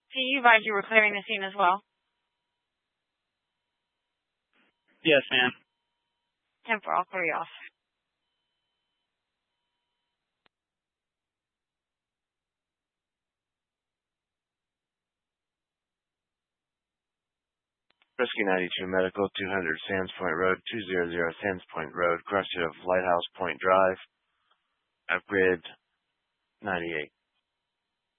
So you advised you were clearing the scene as well? Yes, ma'am. 10-4, I'll clear you off. Rescue 92 Medical, 200 Sands Point Road, 200 Sands Point Road, cross of Lighthouse Point Drive, at grid 98.